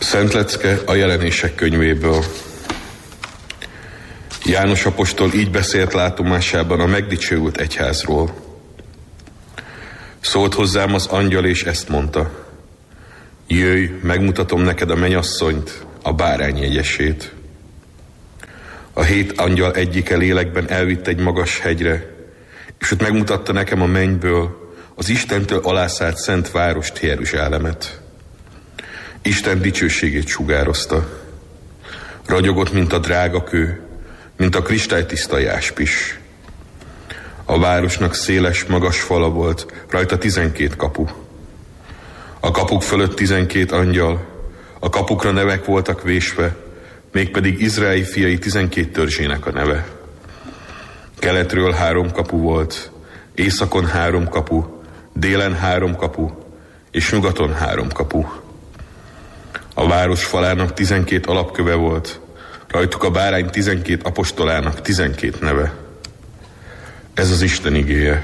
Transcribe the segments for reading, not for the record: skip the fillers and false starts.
Szent lecke a Jelenések könyvéből. János apostol így beszélt látomásában a megdicsőült egyházról. Szólt hozzám az angyal, és ezt mondta: jöjj, megmutatom neked a mennyasszonyt, a bárány jegyesét. A 7 angyal egyike lélekben elvitt egy magas hegyre, és ott megmutatta nekem a mennyből az Istentől alászállt szent várost, Jeruzsálemet. Isten dicsőségét sugározta. Ragyogott, mint a drága kő, mint a kristálytiszta jáspis. A városnak széles, magas fala volt, rajta 12 kapu. A kapuk fölött 12 angyal, a kapukra nevek voltak vésve, mégpedig Izrael fiai 12 törzsének a neve. Keletről 3 kapu volt, északon 3 kapu, délen 3 kapu, és nyugaton 3 kapu. A város falának 12 alapköve volt, rajtuk a bárány 12 apostolának 12 neve. Ez az Isten igéje.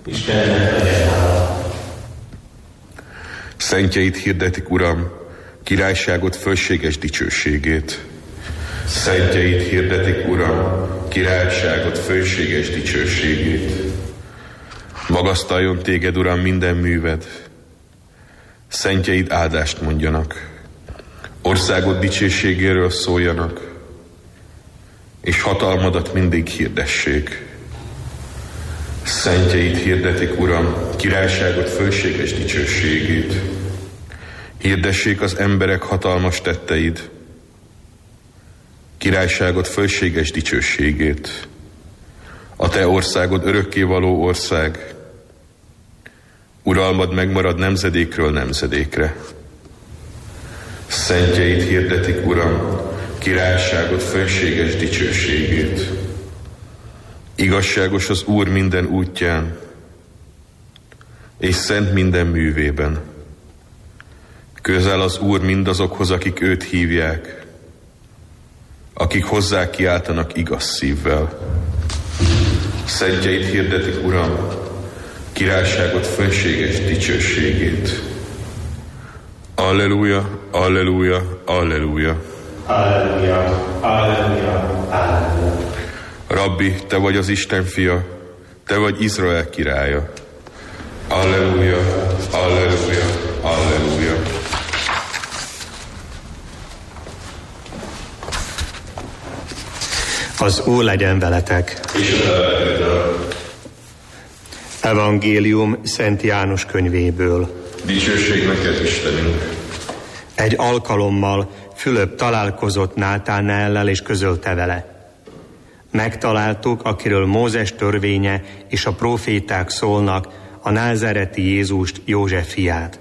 Szentjeit hirdetik, Uram, királyságot, fölséges dicsőségét. Szentjeit hirdetik, Uram, királyságot, fölséges dicsőségét. Magasztaljon téged, Uram, minden műved. Szentjeid áldást mondjanak. Országod dicsőségéről szóljanak, és hatalmadat mindig hirdessék. Szentjeit hirdetik, Uram, királyságot, fölséges dicsőségét. Hirdessék az emberek hatalmas tetteid, királyságot, fölséges dicsőségét. A te országod örökkévaló ország, uralmad megmarad nemzedékről nemzedékre. Szentjeit hirdetik, Uram, királyságot, fölséges dicsőségét. Igazságos az Úr minden útján, és szent minden művében. Közel az Úr mindazokhoz, akik őt hívják, akik hozzá kiáltanak igaz szívvel. Szentjeit hirdetik, Uram, királyságot, fölséges dicsőségét. Alleluja, alleluja, alleluja. Alleluja, alleluja, alleluja. Rabbi, te vagy az Isten fia, te vagy Izrael királya. Alleluja, alleluja, alleluja. Az Úr legyen veletek. És Evangélium Szent János könyvéből. Dicsőség neked, Istenünk. Egy alkalommal Fülöp találkozott Nátánaellel és közölte vele: megtaláltuk, akiről Mózes törvénye és a próféták szólnak, a názáreti Jézust, József fiát.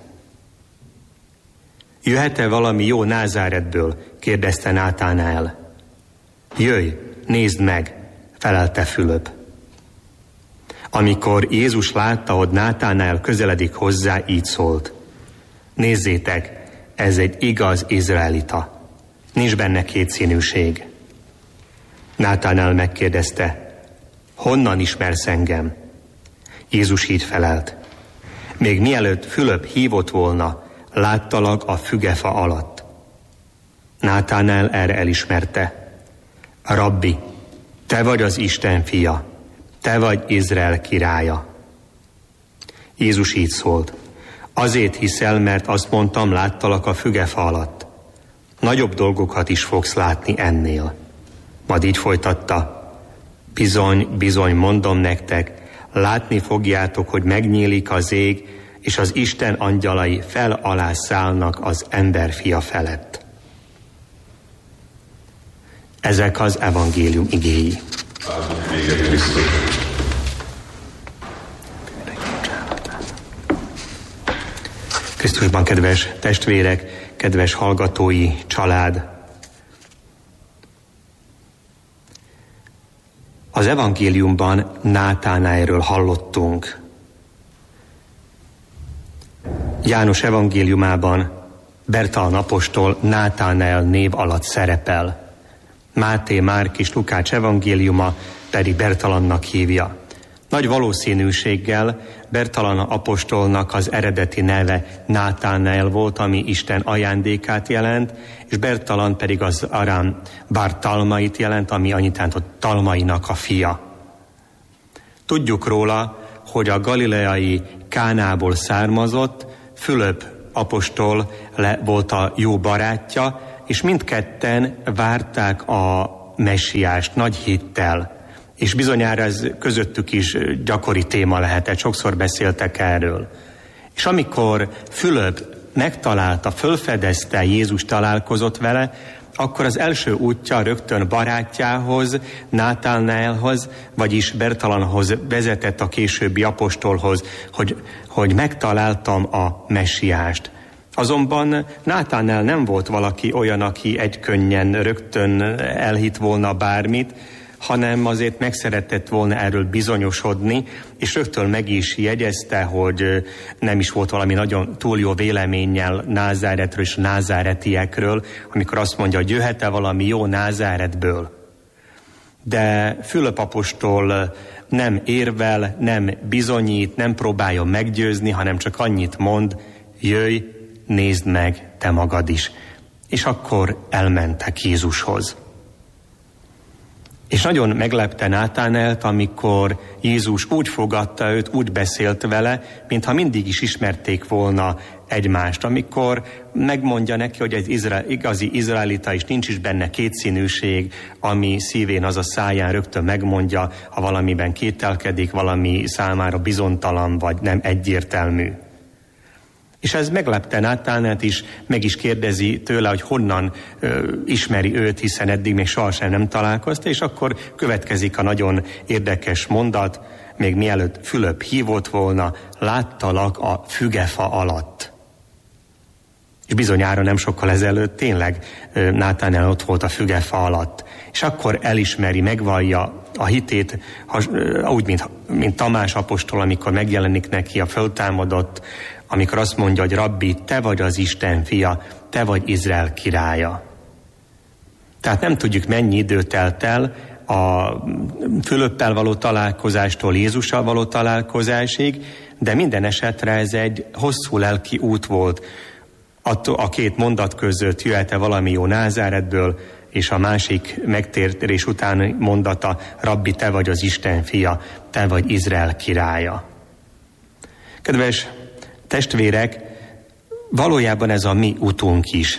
Jöhet-e valami jó Názáretből? kérdezte Nátánael. Jöjj, nézd meg, felelte Fülöp. Amikor Jézus látta, hogy Nátánael közeledik hozzá, így szólt: nézzétek, ez egy igaz izraelita. Nincs benne kétszínűség. Nátánael megkérdezte: honnan ismersz engem? Jézus így felelt: még mielőtt Fülöp hívott volna, láttalak a fügefa alatt. Nátánael erre elismerte: Rabbi, te vagy az Isten fia, te vagy Izrael királya. Jézus így szólt: azért hiszel, mert azt mondtam, láttalak a fügefa alatt. Nagyobb dolgokat is fogsz látni ennél. Majd így folytatta: bizony, bizony, mondom nektek, látni fogjátok, hogy megnyílik az ég, és az Isten angyalai fel alá szállnak az emberfia felett. Ezek az evangélium igéi. Krisztusban kedves testvérek, kedves hallgatói, család! Az evangéliumban Nátánaelről hallottunk. János evangéliumában Bertalan apostol Nátánael név alatt szerepel. Máté, Márk és Lukács evangéliuma pedig Bertalannak hívja. Nagy valószínűséggel Bertalan apostolnak az eredeti neve Nátánael volt, ami Isten ajándékát jelent, és Bertalan pedig az arán Bartalmait jelent, ami annyit jelent, hogy Talmainak a fia. Tudjuk róla, hogy a galileai Kánából származott, Fülöp apostol volt a jó barátja, és mindketten várták a messiást nagy hittel. És bizonyára ez közöttük is gyakori téma lehetett, sokszor beszéltek erről. És amikor Fülöp megtalálta, fölfedezte, Jézus találkozott vele, akkor az első útja rögtön barátjához, Nátánaelhoz, vagyis Bertalanhoz vezetett, a későbbi apostolhoz, hogy megtaláltam a messiást. Azonban Nátánael nem volt valaki olyan, aki egykönnyen rögtön elhitt volna bármit, hanem azért meg szeretett volna erről bizonyosodni, és rögtön meg is jegyezte, hogy nem is volt valami nagyon túl jó véleménnyel Názáretről és názáretiekről, amikor azt mondja, hogy jöhet-e valami jó Názáretből. De Fülöp apostol nem érvel, nem bizonyít, nem próbálja meggyőzni, hanem csak annyit mond, jöjj, nézd meg te magad is. És akkor elmentek Jézushoz. És nagyon meglepte Nátánaelt, amikor Jézus úgy fogadta őt, úgy beszélt vele, mintha mindig is ismerték volna egymást. Amikor megmondja neki, hogy egy igazi izraelita, és nincs is benne kétszínűség, ami szívén, az a száján rögtön megmondja, ha valamiben kételkedik, valami számára bizonytalan vagy nem egyértelmű. És ez meglepte Nátánaelt is, meg is kérdezi tőle, hogy honnan ismeri őt, hiszen eddig még sohasem nem találkozta, és akkor következik a nagyon érdekes mondat, még mielőtt Fülöp hívott volna, láttalak a fügefa alatt. És bizonyára nem sokkal ezelőtt tényleg Nátánael ott volt a fügefa alatt. És akkor elismeri, megvallja a hitét, úgy, mint Tamás apostol, amikor megjelenik neki a föltámadott, amikor azt mondja, hogy Rabbi, te vagy az Isten fia, te vagy Izrael királya. Tehát nem tudjuk, mennyi idő telt el a Fülöppel való találkozástól Jézussal való találkozásig, de minden esetre ez egy hosszú lelki út volt. A két mondat között jöhet-e valami jó Názáretből, és a másik megtérés utáni mondata, Rabbi, te vagy az Isten fia, te vagy Izrael királya. Kedves testvérek, valójában ez a mi utunk is.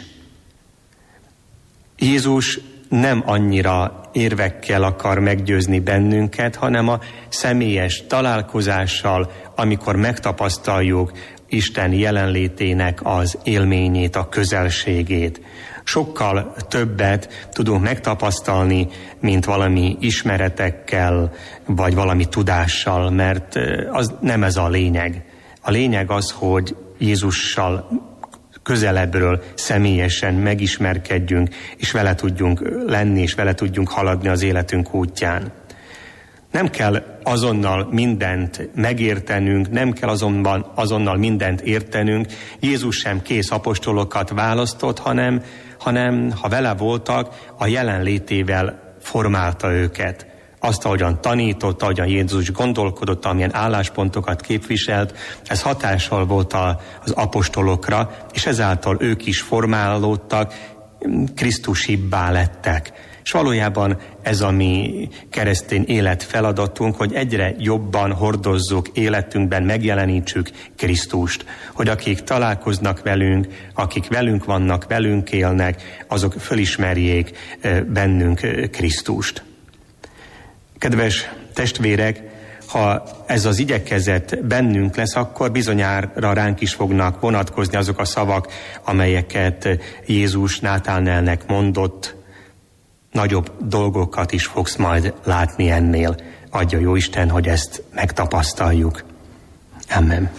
Jézus nem annyira érvekkel akar meggyőzni bennünket, hanem a személyes találkozással, amikor megtapasztaljuk Isten jelenlétének az élményét, a közelségét. Sokkal többet tudunk megtapasztalni, mint valami ismeretekkel, vagy valami tudással, mert az nem ez a lényeg. A lényeg az, hogy Jézussal közelebbről személyesen megismerkedjünk, és vele tudjunk lenni, és vele tudjunk haladni az életünk útján. Nem kell azonnal mindent megértenünk, nem kell azonnal mindent értenünk. Jézus sem kész apostolokat választott, hanem ha vele voltak, a jelenlétével formálta őket. Azt, ahogyan tanított, ahogyan Jézus gondolkodott, amilyen álláspontokat képviselt, ez hatással volt az apostolokra, és ezáltal ők is formálódtak, Krisztusibbá lettek. És valójában ez a mi keresztény élet feladatunk, hogy egyre jobban hordozzuk életünkben, megjelenítsük Krisztust. Hogy akik találkoznak velünk, akik velünk vannak, velünk élnek, azok fölismerjék bennünk Krisztust. Kedves testvérek, ha ez az igyekezet bennünk lesz, akkor bizonyára ránk is fognak vonatkozni azok a szavak, amelyeket Jézus Nátánaelnek mondott. Nagyobb dolgokat is fogsz majd látni ennél. Adja Jóisten, hogy ezt megtapasztaljuk. Amen.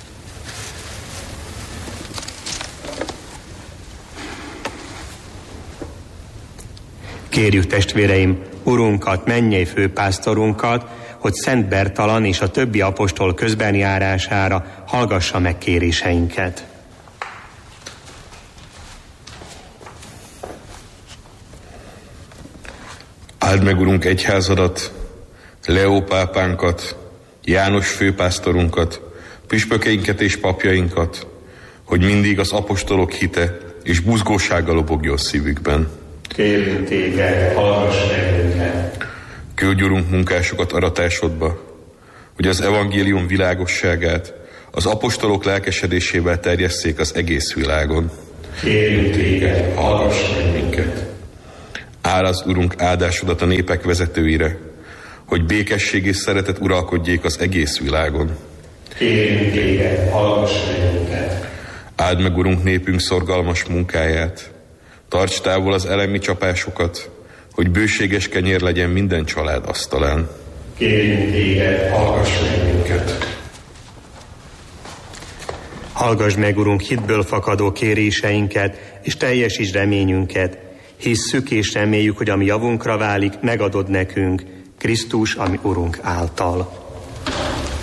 Kérjük, testvéreim, Urunkat, mennyei főpásztorunkat, hogy Szent Bertalan és a többi apostol közbenjárására hallgassa meg kéréseinket. Áld meg, Urunk, egyházadat, Leó pápánkat, János főpásztorunkat, püspökeinket és papjainkat, hogy mindig az apostolok hite és buzgósága lobogjon szívükben. Kérünk téged, hallgass meg minket. Küldj, Urunk, munkásokat aratásodba, hogy az evangélium világosságát az apostolok lelkesedésével terjesszék az egész világon. Kérünk téged, hallgass meg minket. Árazd, Urunk, áldásodat a népek vezetőire, hogy békesség és szeretet uralkodjék az egész világon. Kérünk téged, hallgass meg minket. Áld meg, Urunk, népünk szorgalmas munkáját, tarts távol az elemi csapásokat, hogy bőséges kenyér legyen minden család asztalán. Kérünk téged, hallgass meg minket. Hallgass meg, Urunk, hitből fakadó kéréseinket, és teljesítsd reményünket. Hisszük és reméljük, hogy ami javunkra válik, megadod nekünk, Krisztus, ami Urunk által.